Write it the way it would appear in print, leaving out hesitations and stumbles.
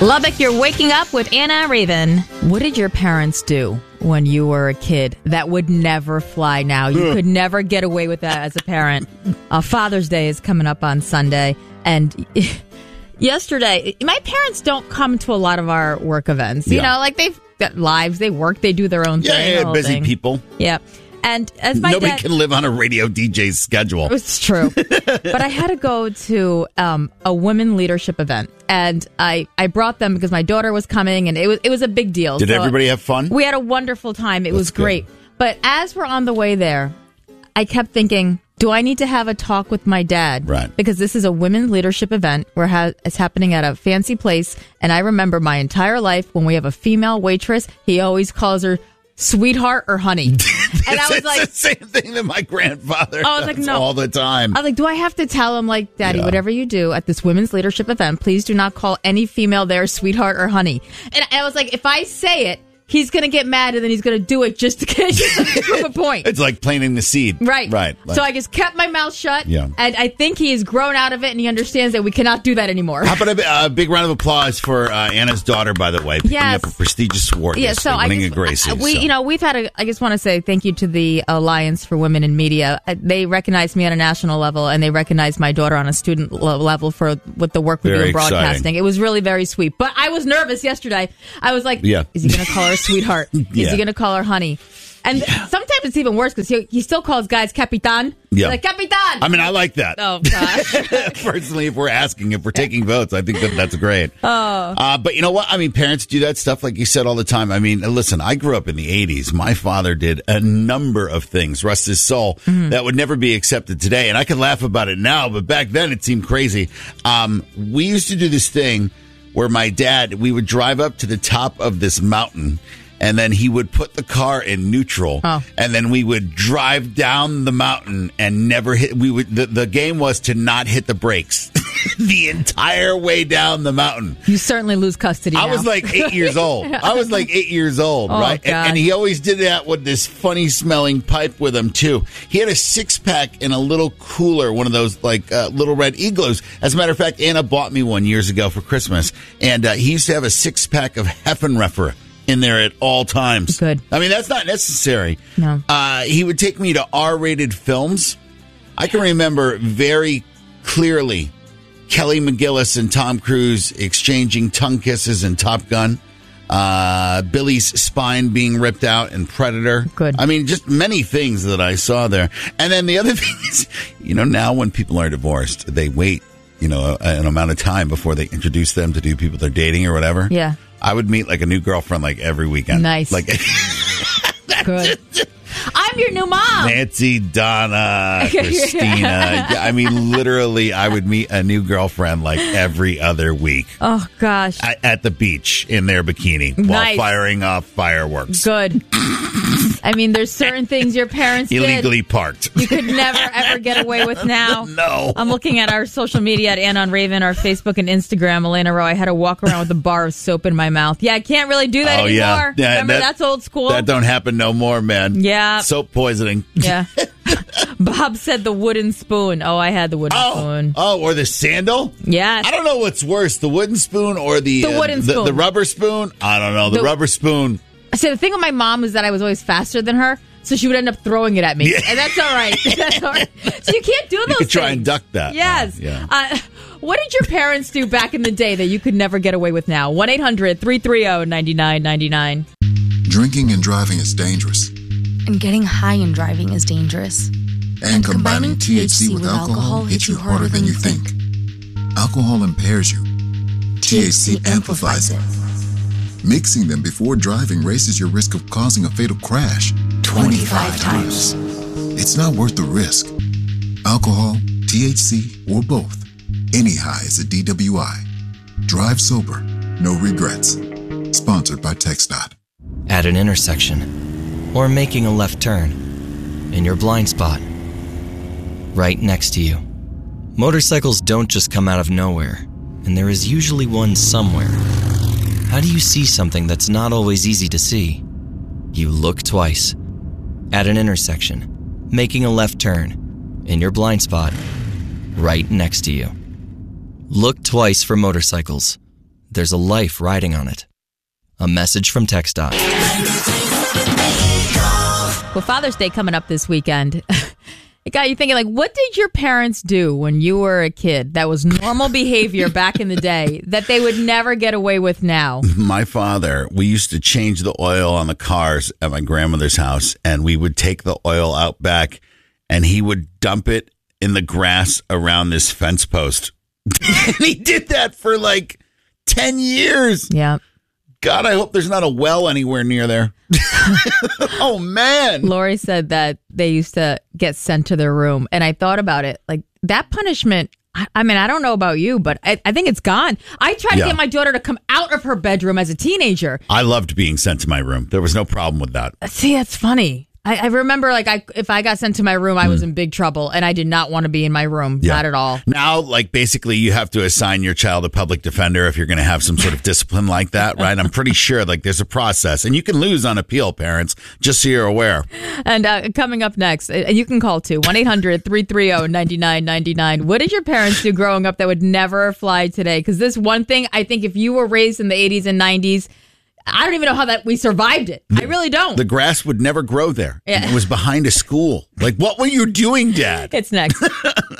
Lubbock, you're waking up with Anna Raven. What did your parents do when you were a kid that would never fly now? You could never get away with that as a parent. Father's Day is coming up on Sunday. And yesterday, my parents don't come to a lot of our work events. You know, like they've got lives, they work, they do their own thing. Yeah, busy people. Yeah. And as my Nobody can live on a radio DJ's schedule. It's true. But I had to go to a women leadership event. And I brought them because my daughter was coming, and it was a big deal. Did everybody have fun? We had a wonderful time. It was great. But as we're on the way there, I kept thinking, do I need to have a talk with my dad? Right. Because this is a women's leadership event where it's happening at a fancy place. And I remember my entire life when we have a female waitress, he always calls her sweetheart or honey. And I was like, it's the same thing that my grandfather I was like, no. all the time. I was like, do I have to tell him, like, Daddy, whatever you do at this women's leadership event, please do not call any female there sweetheart or honey. And I was like, if I say it, he's going to get mad and then he's going to do it just to prove a point. It's like planting the seed. Right. Right. So I just kept my mouth shut. Yeah. And I think he has grown out of it and he understands that we cannot do that anymore. How about a big round of applause for Anna's daughter, by the way, picking up a prestigious award. Yeah, so winning a Gracie. We've had I just want to say thank you to the Alliance for Women in Media. They recognized me on a national level and they recognized my daughter on a student level for what the work we do in broadcasting. Exciting. It was really very sweet. But I was nervous yesterday. I was like, is he going to call her sweetheart? Is he going to call her honey? And sometimes it's even worse because he still calls guys Capitan. Yeah. Like, Capitan! I mean, I like that. Oh, gosh. Personally, if we're taking votes, I think that's great. But you know what? I mean, parents do that stuff, like you said, all the time. I mean, listen, I grew up in the 80s. My father did a number of things, rest his soul, that would never be accepted today. And I can laugh about it now, but back then it seemed crazy. We used to do this thing where my dad, we would drive up to the top of this mountain, and then he would put the car in neutral, and then we would drive down the mountain and never hit. The game was to not hit the brakes the entire way down the mountain. You certainly lose custody now. I was like 8 years old. Right? And he always did that with this funny smelling pipe with him too. He had a 6-pack in a little cooler, one of those like little red igloos. As a matter of fact, Anna bought me one years ago for Christmas, and he used to have a 6-pack of Heffenreffer in there at all times. Good. I mean, that's not necessary. No. He would take me to R-rated films. I can remember very clearly Kelly McGillis and Tom Cruise exchanging tongue kisses in Top Gun. Billy's spine being ripped out in Predator. Good. I mean, just many things that I saw there. And then the other thing is, now when people are divorced, they wait, an amount of time before they introduce them to people they're dating or whatever. Yeah. I would meet like a new girlfriend like every weekend. Nice. Like, good. I'm your new mom. Nancy, Donna, Christina. I mean, literally, I would meet a new girlfriend like every other week. Oh, gosh. At the beach in their bikini while firing off fireworks. Good. I mean, there's certain things your parents illegally parked. You could never, ever get away with now. No. I'm looking at our social media at Anna on Raven, our Facebook and Instagram. Elena Rowe, I had to walk around with a bar of soap in my mouth. Yeah, I can't really do that anymore. Yeah. Remember, that's old school. That don't happen no more, man. Yeah. Soap poisoning. Yeah. Bob said the wooden spoon. Oh, I had the wooden spoon. Oh, or the sandal? Yes. I don't know what's worse, the wooden spoon or the wooden spoon. The rubber spoon? I don't know. The rubber spoon. So the thing with my mom was that I was always faster than her, so she would end up throwing it at me. Yeah. And that's all right. That's all right. So you can't do those things. You could try and duck that. Yes. Yeah. What did your parents do back in the day that you could never get away with now? 1-800-330-9999. Drinking and driving is dangerous. And getting high and driving is dangerous. And combining THC with alcohol hits you harder than you think. Alcohol impairs you. THC amplifies it. Mixing them before driving raises your risk of causing a fatal crash 25 times. It's not worth the risk. Alcohol, THC, or both. Any high is a DWI. Drive sober, no regrets. Sponsored by TxDOT. At an intersection, or making a left turn, in your blind spot, right next to you. Motorcycles don't just come out of nowhere, and there is usually one somewhere. How do you see something that's not always easy to see? You look twice. At an intersection, making a left turn, in your blind spot, right next to you. Look twice for motorcycles. there's a life riding on it. A message from TxDOT. Well, Father's Day coming up this weekend. It got you thinking, like, what did your parents do when you were a kid that was normal behavior back in the day that they would never get away with now? My father, we used to change the oil on the cars at my grandmother's house, and we would take the oil out back, and he would dump it in the grass around this fence post. And he did that for like 10 years. Yeah. God, I hope there's not a well anywhere near there. Oh, man. Lori said that they used to get sent to their room. And I thought about it. Like, that punishment, I mean, I don't know about you, but I think it's gone. I tried to get my daughter to come out of her bedroom as a teenager. I loved being sent to my room. There was no problem with that. See, that's funny. I remember, like, if I got sent to my room, I was in big trouble, and I did not want to be in my room. Yeah. Not at all. Now, like, basically, you have to assign your child a public defender if you're going to have some sort of discipline like that, right? I'm pretty sure, like, there's a process, and you can lose on appeal, parents, just so you're aware. And coming up next, you can call to 1-800-330-9999. What did your parents do growing up that would never fly today? Because this one thing, I think if you were raised in the 80s and 90s, I don't even know how that we survived it. I really don't. The grass would never grow there. Yeah. It was behind a school. Like, what were you doing, Dad? It's next.